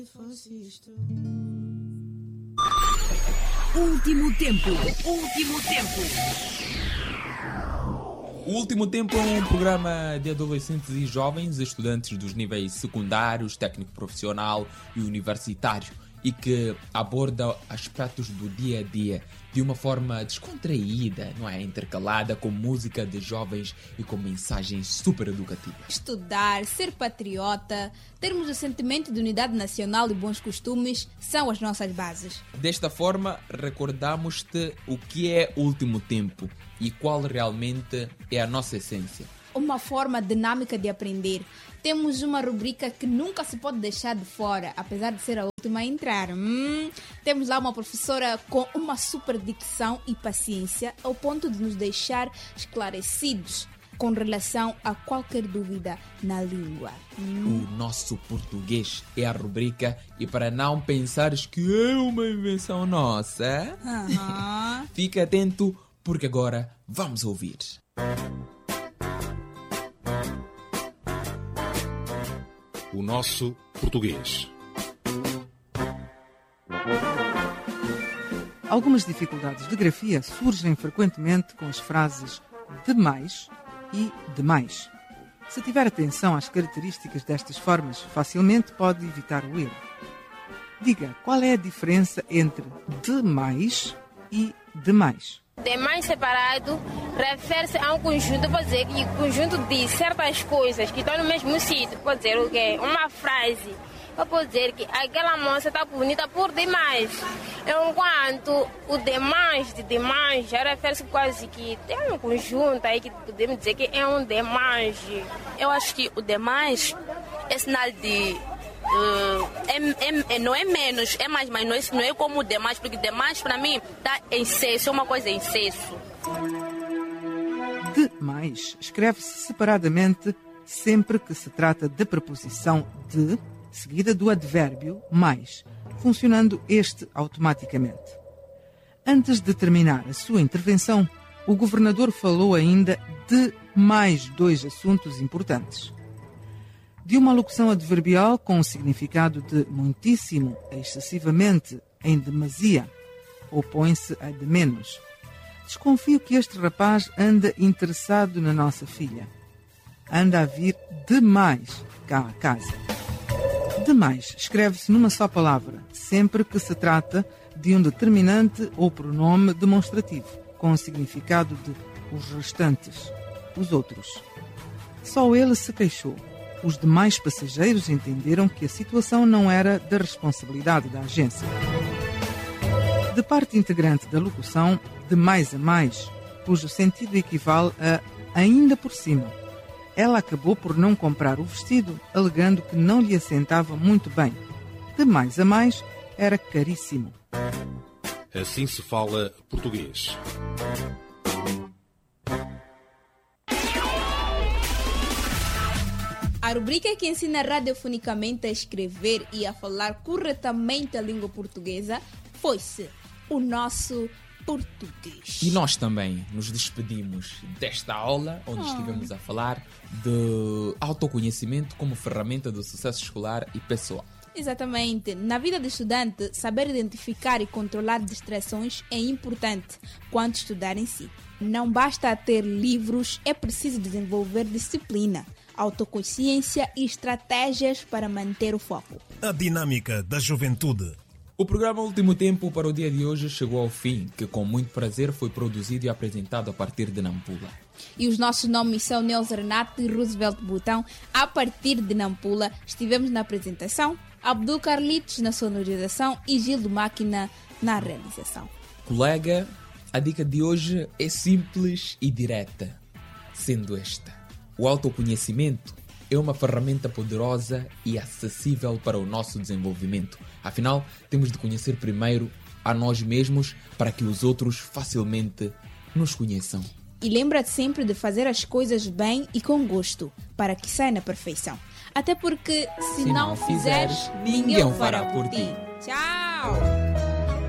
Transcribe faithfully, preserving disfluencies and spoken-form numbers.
Último tempo. Último tempo. O Último Tempo é um programa de adolescentes e jovens, estudantes dos níveis secundários, técnico profissional e universitário, e que aborda aspectos do dia a dia de uma forma descontraída, não é? Intercalada com música de jovens e com mensagens super educativas. Estudar, ser patriota, termos o sentimento de unidade nacional e bons costumes são as nossas bases. Desta forma, recordamos-te o que é Último Tempo e qual realmente é a nossa essência. Uma forma dinâmica de aprender. Temos uma rubrica que nunca se pode deixar de fora, apesar de ser a última a entrar. Hum, temos lá uma professora com uma super dicção e paciência, ao ponto de nos deixar esclarecidos com relação a qualquer dúvida na língua. Hum. O nosso português é a rubrica, e para não pensares que é uma invenção nossa, Uhum. fica atento, porque agora vamos ouvir. O nosso português. Algumas dificuldades de grafia surgem frequentemente com as frases demais e demais. Se tiver atenção às características destas formas, facilmente pode evitar o erro. Diga, qual é a diferença entre demais e demais? Demais separado refere-se a um conjunto, pode dizer, que conjunto de certas coisas que estão no mesmo sítio. Pode dizer o quê? Uma frase. Eu posso dizer que aquela moça está bonita por demais. Enquanto o demais de demais já refere-se quase que tem um conjunto aí que podemos dizer que é um demais. Eu acho que o demais é sinal de... Uh, é, é, não é menos, é mais, mas não é, não é como o demais, porque demais para mim está em excesso, é uma coisa em excesso. Demais escreve-se separadamente sempre que se trata da preposição de, seguida do advérbio mais, funcionando este automaticamente. Antes de terminar a sua intervenção, o governador falou ainda de mais dois assuntos importantes. De uma locução adverbial com o significado de muitíssimo, excessivamente, em demasia, opõe-se a de menos. Desconfio que este rapaz anda interessado na nossa filha. Anda a vir demais cá a casa. Demais escreve-se numa só palavra, sempre que se trata de um determinante ou pronome demonstrativo, com o significado de os restantes, os outros. Só ele se queixou. Os demais passageiros entenderam que a situação não era da responsabilidade da agência. De parte integrante da locução, de mais a mais, cujo sentido equivale a ainda por cima. Ela acabou por não comprar o vestido, alegando que não lhe assentava muito bem. De mais a mais, era caríssimo. Assim se fala português. A rubrica que ensina radiofonicamente a escrever e a falar corretamente a língua portuguesa foi-se o nosso português. E nós também nos despedimos desta aula, onde Oh. estivemos a falar de autoconhecimento como ferramenta do sucesso escolar e pessoal. Exatamente. Na vida de estudante, saber identificar e controlar distrações é importante quanto estudar em si. Não basta ter livros, é preciso desenvolver disciplina, autoconsciência e estratégias para manter o foco. A dinâmica da juventude. O programa Último Tempo para o dia de hoje chegou ao fim, que com muito prazer foi produzido e apresentado a partir de Nampula. E os nossos nomes são Nelson Renato e Roosevelt Botão. A partir de Nampula, estivemos na apresentação, Abdul Carlitos na sonorização e Gildo Máquina na realização. Colega, a dica de hoje é simples e direta, sendo esta: o autoconhecimento é uma ferramenta poderosa e acessível para o nosso desenvolvimento. Afinal, temos de conhecer primeiro a nós mesmos para que os outros facilmente nos conheçam. E lembra-te sempre de fazer as coisas bem e com gosto, para que saia na perfeição. Até porque, se, Se não não fizeres, fizeres, ninguém ninguém o fará fará por por ti. ti. Tchau!